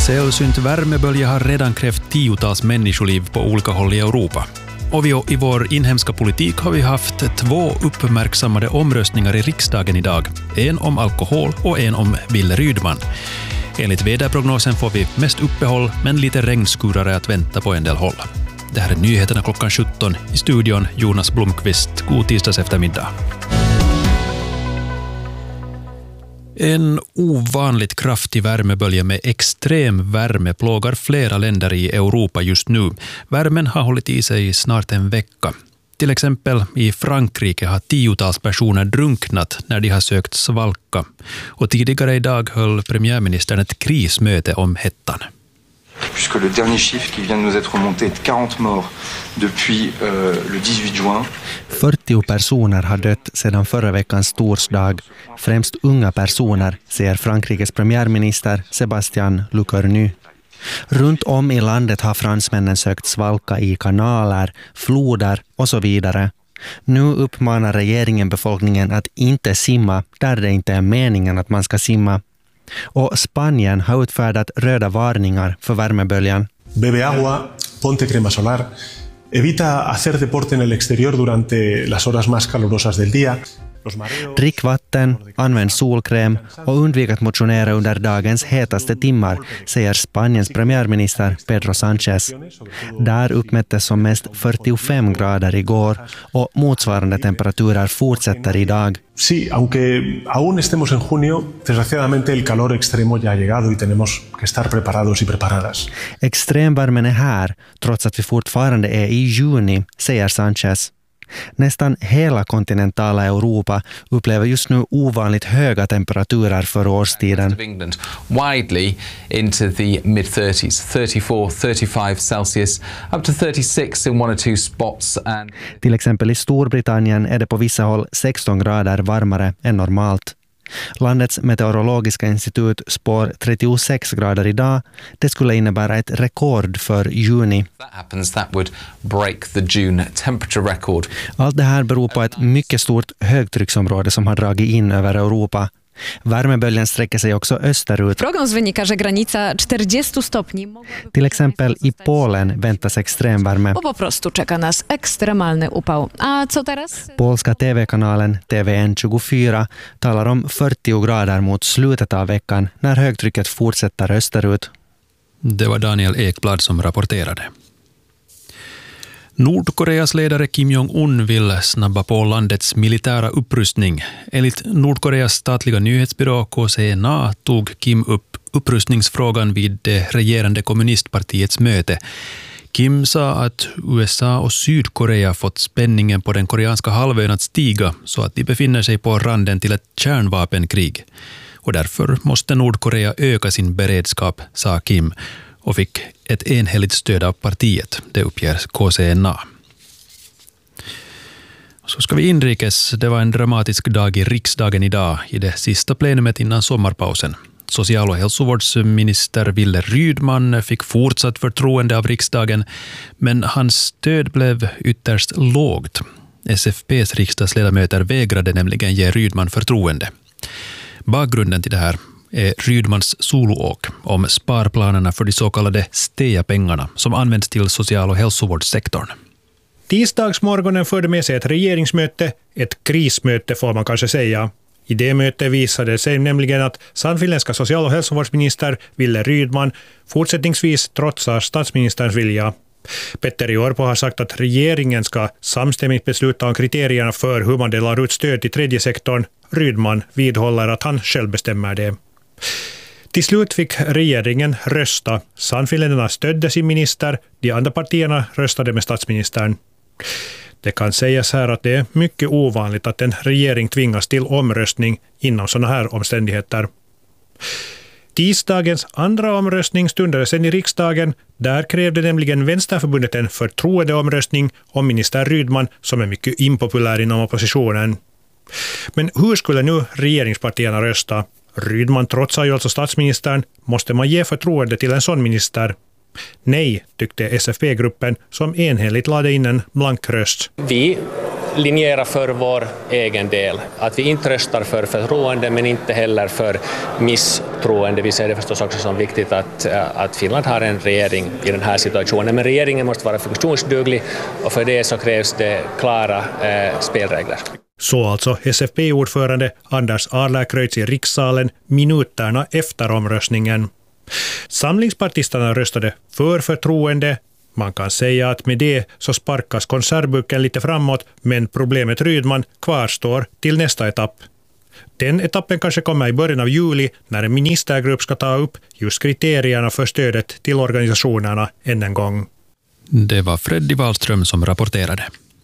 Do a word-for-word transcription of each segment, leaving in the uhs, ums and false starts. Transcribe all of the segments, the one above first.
Sällsynt värmebölja har redan krävt tiotals människoliv på olika håll i Europa. Och vi, i vår inhemska politik har vi haft två uppmärksammade omröstningar i riksdagen idag. En om alkohol och en om Wille Rydman. Enligt väderprognosen får vi mest uppehåll, men lite regnskurar är att vänta på en del håll. Det här är nyheterna klockan sjutton. I studion Jonas Blomqvist. God tisdags eftermiddag. En ovanligt kraftig värmebölja med extrem värme plågar flera länder i Europa just nu. Värmen har hållit i sig snart en vecka. Till exempel i Frankrike har tiotals personer drunknat när de har sökt svalka. Och tidigare idag höll premiärministern ett krismöte om hettan. Puisque le dernier chiffre qui vient de nous être remonté est quarante morts depuis euh, le dix-huit juin. fyrtio personer har dött sedan förra veckans torsdag, främst unga personer, säger Frankrikes premiärminister Sébastien Lecornu. Runt om i landet har fransmännen sökt svalka i kanaler, floder och så vidare. Nu uppmanar regeringen befolkningen att inte simma där det inte är meningen att man ska simma. Och Spanien har utfärdat röda varningar för värmeböljan. Bebe agua, ponte crema solar, evita hacer deporte en el exterior durante las horas más calurosas del día. Drick vatten, använd solkräm och undvik att motionera under dagens hetaste timmar, säger Spaniens premiärminister Pedro Sánchez. Där uppmättes som mest fyrtiofem grader igår och motsvarande temperaturer fortsätter idag. Sí, aunque aún estemos en junio, desgraciadamente el calor extremo ya ha llegado y tenemos que estar preparados y preparadas. Extremvärmen är här, trots att vi fortfarande är i juni, säger Sánchez. Nästan hela kontinentala Europa upplever just nu ovanligt höga temperaturer för årstiden. Widely into the mid thirties, thirty-four, thirty-five Celsius, up to thirty-six in one or two spots. And till exempel i Storbritannien är det på vissa håll sexton grader varmare än normalt. Landets meteorologiska institut spår trettiosex grader idag. Det skulle innebära ett rekord för juni. That happens, that would break the June temperature record. Allt det här beror på ett mycket stort högtrycksområde som har dragit in över Europa. Värmeböljan sträcker sig också österut. Prognos wynika, że granica czterdzieści stopni. Till exempel i Polen väntas extremvärme. Bo po prostu czeka nas ekstremalny upał. A co teraz? Polska T V-kanalen T V N tjugofyra talar om fyrtio grader mot slutet av veckan när högtrycket fortsätter österut. Det var Daniel Ekblad som rapporterade. Nordkoreas ledare Kim Jong-un vill snabba på landets militära upprustning. Enligt Nordkoreas statliga nyhetsbyrå K C N A tog Kim upp upprustningsfrågan vid det regerande kommunistpartiets möte. Kim sa att U S A och Sydkorea fått spänningen på den koreanska halvön att stiga så att de befinner sig på randen till ett kärnvapenkrig. Och därför måste Nordkorea öka sin beredskap, sa Kim, och fick ett enhälligt stöd av partiet, det uppger K C N A. Så ska vi inrikes. Det var en dramatisk dag i riksdagen idag, i det sista plenumet innan sommarpausen. Social- och hälsovårdsminister Wille Rydman fick fortsatt förtroende av riksdagen, men hans stöd blev ytterst lågt. S F P:s riksdagsledamöter vägrade nämligen ge Rydman förtroende. Bakgrunden till det här är Rydmans soloåk om sparplanerna för de så kallade STEA-pengarna som används till social- och hälsovårdssektorn. Tisdagsmorgonen förde med sig ett regeringsmöte, ett krismöte får man kanske säga. I det mötet visade sig nämligen att sannfinländska social- och hälsovårdsminister Wille Rydman fortsättningsvis trotsar statsministerns vilja. Petteri Orpo har sagt att regeringen ska samstämmigt besluta om kriterierna för hur man delar ut stöd till tredje sektorn. Rydman vidhåller att han själv bestämmer det. Till slut fick regeringen rösta. Sannfinländarna stödde sin minister, de andra partierna röstade med statsministern. Det kan sägas här att det är mycket ovanligt att en regering tvingas till omröstning inom sådana här omständigheter. Tisdagens andra omröstning stundade sedan i riksdagen. Där krävde nämligen Vänsterförbundet en förtroendeomröstning om minister Rydman som är mycket impopulär inom oppositionen. Men hur skulle nu regeringspartierna rösta? Rydman trotsar ju alltså statsministern. Måste man ge förtroende till en sån minister? Nej, tyckte S F P-gruppen som enhälligt lade in en blank röst. Vi linjera för vår egen del. Att vi inte röstar för förtroende men inte heller för misstroende. Vi ser det förstås också som viktigt att, att Finland har en regering i den här situationen. Men regeringen måste vara funktionsduglig och för det så krävs det klara eh, spelregler. Så alltså S F P-ordförande Anders Adlercreutz i rikssalen minuterna efter omröstningen. Samlingspartisterna röstade för förtroende. Man kan säga att med det så sparkas konservburken lite framåt, men problemet Rydman kvarstår till nästa etapp. Den etappen kanske kommer i början av juli när en ministergrupp ska ta upp just kriterierna för stödet till organisationerna än en gång. Det var Freddy Wallström som rapporterade.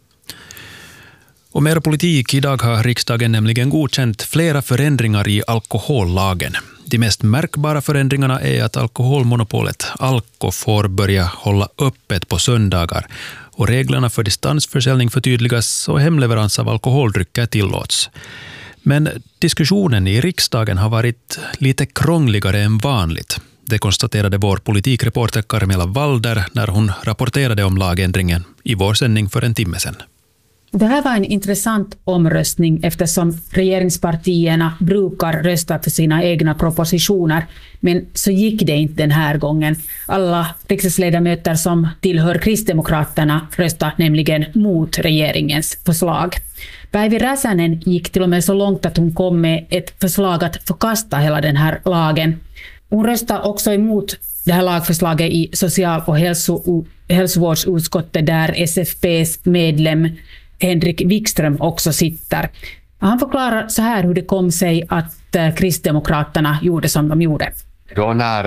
Och mer politik. Idag har riksdagen nämligen godkänt flera förändringar i alkohollagen. De mest märkbara förändringarna är att alkoholmonopolet Alko får börja hålla öppet på söndagar och reglerna för distansförsäljning förtydligas och hemleverans av alkoholdrycker tillåts. Men diskussionen i riksdagen har varit lite krångligare än vanligt. Det konstaterade vår politikreporter Carmela Walder när hon rapporterade om lagändringen i vår sändning för en timme sedan. Det här var en intressant omröstning eftersom regeringspartierna brukar rösta för sina egna propositioner, men så gick det inte den här gången. Alla riksdagsledamöter som tillhör Kristdemokraterna röstade nämligen mot regeringens förslag. Päivi Räsänen gick till och med så långt att hon kom med ett förslag att förkasta hela den här lagen. Hon röstade också emot det här lagförslaget i social- och hälso- hälsovårdsutskottet där S F P:s medlem Henrik Wikström också sitter. Han förklarar så här hur det kom sig att Kristdemokraterna gjorde som de gjorde. Då när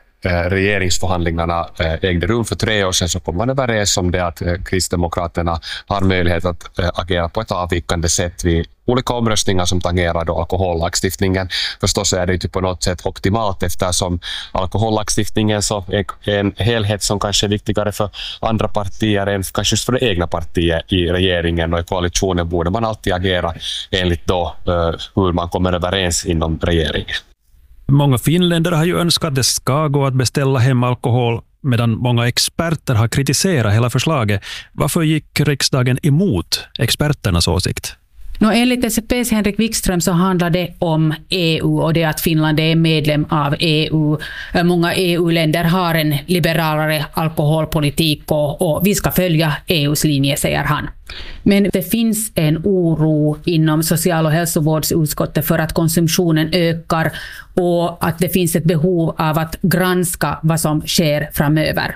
regeringsförhandlingarna ägde rum för tre år sedan så kom man överens om det att Kristdemokraterna har möjlighet att agera på ett avvikande sätt vid olika omröstningar som tangerar då alkohollagstiftningen. Förstås är det inte på något sätt optimalt eftersom alkohollagstiftningen så är en helhet som kanske är viktigare för andra partier än kanske just för det egna partiet i regeringen, och i koalitionen borde man alltid agera enligt då hur man kommer överens inom regeringen. Många finländare har ju önskat att det ska gå att beställa hem alkohol, medan många experter har kritiserat hela förslaget. Varför gick riksdagen emot experternas åsikt? Nå, enligt S F P:s Henrik Wikström så handlar det om E U och det att Finland är medlem av E U. Många E U-länder har en liberalare alkoholpolitik och, och vi ska följa E U:s linje, säger han. Men det finns en oro inom social- och hälsovårdsutskottet för att konsumtionen ökar och att det finns ett behov av att granska vad som sker framöver.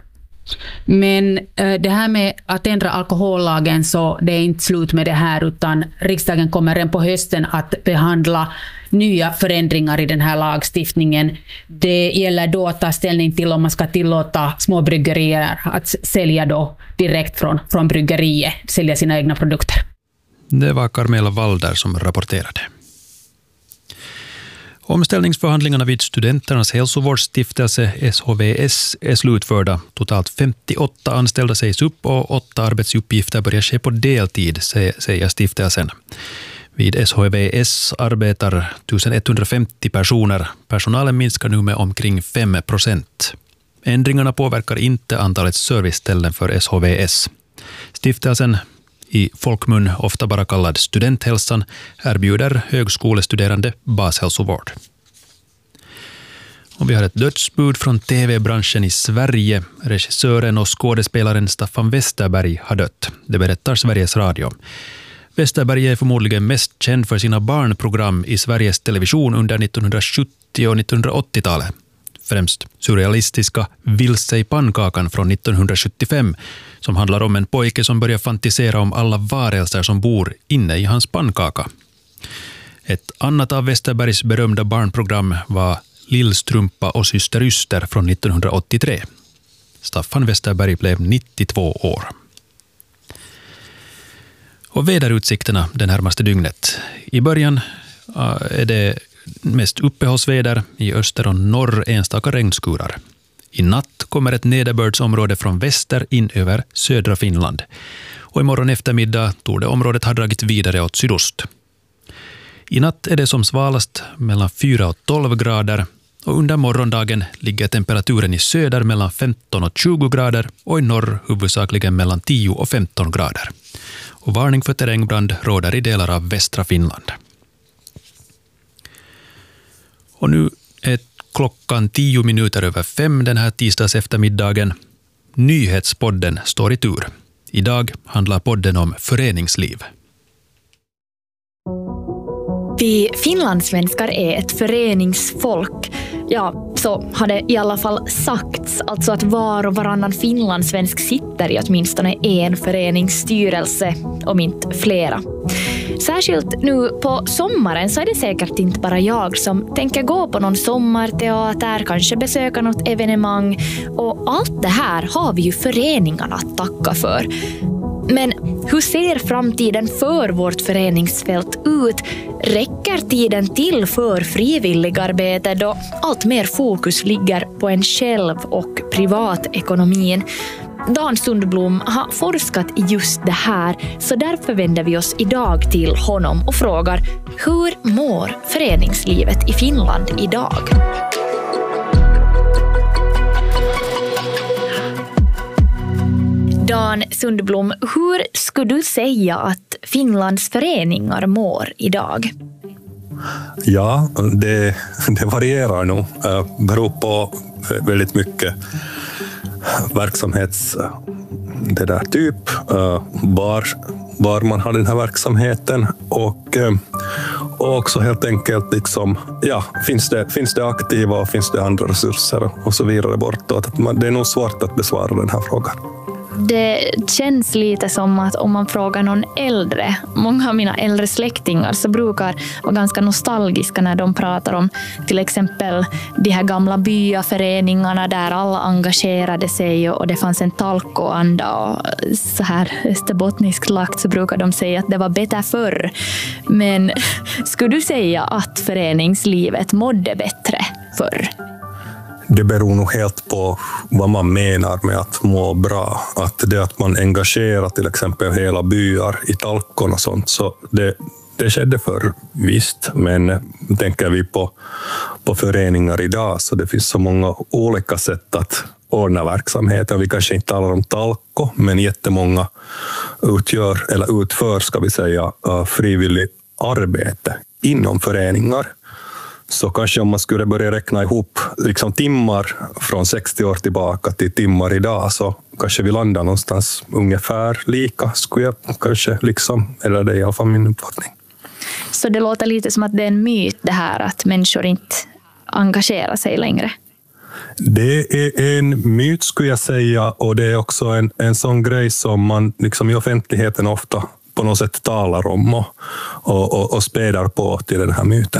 Men det här med att ändra alkohollagen, så det är inte slut med det här, utan riksdagen kommer redan på hösten att behandla nya förändringar i den här lagstiftningen. Det gäller då att ta ställning till om man ska tillåta små bryggerier att sälja då direkt från, från bryggeriet, sälja sina egna produkter. Det var Carmela Walder som rapporterade. Omställningsförhandlingarna vid Studenternas hälsovårdsstiftelse S H V S är slutförda. Totalt femtioåtta anställda sägs upp och åtta arbetsuppgifter börjar ske på deltid, säger stiftelsen. Vid S H V S arbetar ettonhundrafemtio personer. Personalen minskar nu med omkring fem procent. Ändringarna påverkar inte antalet serviceställen för S H V S. Stiftelsen, i folkmun ofta bara kallad Studenthälsan, erbjuder högskolestuderande bashälsovård. Och vi har ett dödsbud från tv-branschen i Sverige. Regissören och skådespelaren Staffan Westerberg har dött. Det berättar Sveriges Radio. Westerberg är förmodligen mest känd för sina barnprogram i Sveriges television under nittonhundrasjuttio- och nittonhundraåttiotalet. Främst surrealistiska Vilse i pannkakan från nittonhundrasjuttiofem, som handlar om en pojke som börjar fantisera om alla varelser som bor inne i hans pannkaka. Ett annat av Westerbergs berömda barnprogram var Lillstrumpa och syster Yster från nittonhundraåttiotre. Staffan Westerberg blev nittiotvå år. Och väderutsikterna det närmaste dygnet. I början är det mest uppehållsväder, i öster och norr enstaka regnskurar. I natt kommer ett nederbördsområde från väster in över södra Finland. Och imorgon eftermiddag torde området ha dragit vidare åt sydost. I natt är det som svalast mellan fyra och tolv grader, och under morgondagen ligger temperaturen i söder mellan femton och tjugo grader och i norr huvudsakligen mellan tio och femton grader. och varning för terrängbrand råder i delar av västra Finland. Och nu är klockan tio minuter över fem den här tisdags eftermiddagen. Nyhetspodden står i tur. Idag handlar podden om föreningsliv. Vi finlandssvenskar är ett föreningsfolk. Ja, så har det i alla fall sagts. Alltså att var och varannan finlandssvensk sitter i åtminstone en föreningsstyrelse, om inte flera. Särskilt nu på sommaren så är det säkert inte bara jag som tänker gå på någon sommarteater, kanske besöka något evenemang. Och allt det här har vi ju föreningarna att tacka för. Men hur ser framtiden för vårt föreningsfält ut? Räcker tiden till för frivilligarbete då allt mer fokus ligger på en själv och privatekonomin? Dan Sundblom har forskat i just det här, så därför vänder vi oss idag till honom och frågar: hur mår föreningslivet i Finland idag? Dan Sundblom, hur skulle du säga att Finlands föreningar mår idag? Ja, det, det varierar nog. Det beror på väldigt mycket verksamhets det där typ, var, var man har den här verksamheten och, och också helt enkelt liksom, ja, finns det, finns det aktiva och finns det andra resurser och så vidare bortåt. Att man, det är nog svårt att besvara den här frågan. Det känns lite som att om man frågar någon äldre, många av mina äldre släktingar så brukar vara ganska nostalgiska när de pratar om till exempel de här gamla byaföreningarna där alla engagerade sig och det fanns en talkoanda och så här österbottniskt lagt så brukar de säga att det var bättre förr. Men skulle du säga att föreningslivet mådde bättre förr? Det beror nog helt på vad man menar med att må bra. Att det att man engagerar till exempel hela byar i talkon och sånt, så det, det skedde för visst. Men tänker vi på, på föreningar idag så det finns så många olika sätt att ordna verksamheter. Vi kanske inte talar om talko, men jättemånga utgör, eller utför ska vi säga, frivillig arbete inom föreningar. Så kanske om man skulle börja räkna ihop liksom timmar från sextio år tillbaka till timmar idag så kanske vi landar någonstans ungefär lika, skulle jag kanske liksom, eller det är i alla fall min uppfattning. Så det låter lite som att det är en myt det här att människor inte engagerar sig längre? Det är en myt skulle jag säga, och det är också en, en sån grej som man liksom i offentligheten ofta på något sätt talar om och, och, och spädar på till den här myten.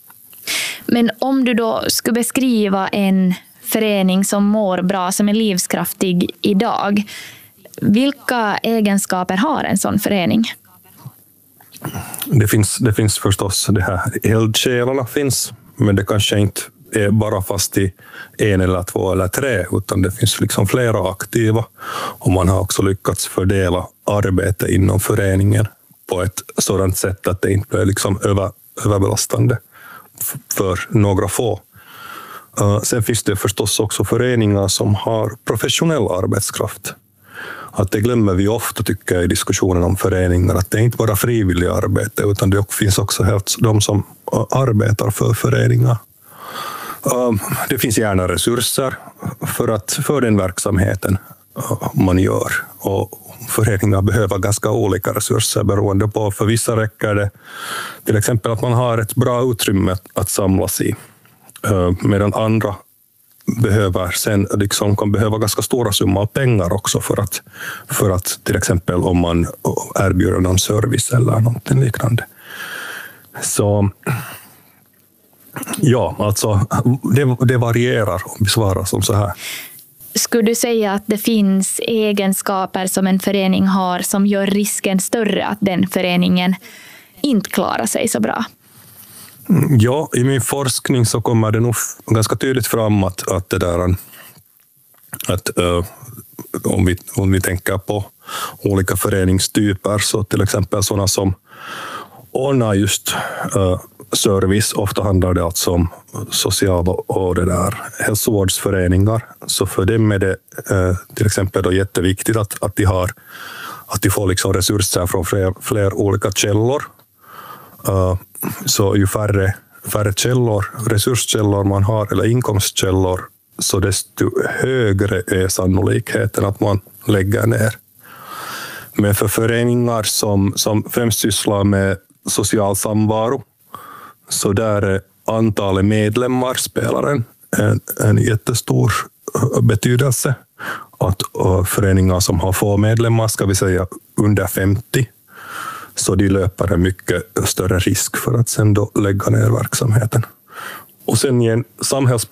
Men om du då skulle beskriva en förening som mår bra, som är livskraftig idag, vilka egenskaper har en sån förening? Det finns, det finns förstås det här, eldsjälarna finns, men det kanske inte är bara fast i en eller två eller tre, utan det finns liksom flera aktiva och man har också lyckats fördela arbete inom föreningen på ett sådant sätt att det inte är liksom över, överbelastande för några få. Sen finns det förstås också föreningar som har professionell arbetskraft. Att det glömmer vi ofta tycker jag i diskussionen om föreningar, att det är inte bara frivillig arbete utan det finns också helt de som arbetar för föreningar. Det finns gärna resurser för, att, för den verksamheten man gör, och föreningar behöver ganska olika resurser beroende på. För vissa räcker det till exempel att man har ett bra utrymme att samlas i, medan andra behöver sen liksom kan behöva ganska stora summor pengar också för att, för att till exempel om man erbjuder någon service eller något liknande. Så ja, alltså det, det varierar om vi svarar som så här. Skulle du säga att det finns egenskaper som en förening har som gör risken större att den föreningen inte klarar sig så bra? Ja, i min forskning så kommer det nog ganska tydligt fram att, att det där att uh, om, vi, om vi tänker på olika föreningstyper, så till exempel sådana som ordnar just uh, service, ofta handlar det alltså om sociala och det där hälsovårdsföreningar, så för dem är det uh, till exempel då jätteviktigt att, att de har att de får liksom resurser från fler, fler olika källor. Uh, så ju färre, färre källor, resurskällor man har eller inkomstkällor, så desto högre är sannolikheten att man lägger ner. Men för föreningar som, som främst sysslar med social samvaro, så där är antalet medlemmar spelar en, en, en jättestor betydelse. Att uh, föreningar som har få medlemmar, ska vi säga under femtio, så de löper en mycket större risk för att sen då lägga ner verksamheten. Och sen i en samhälls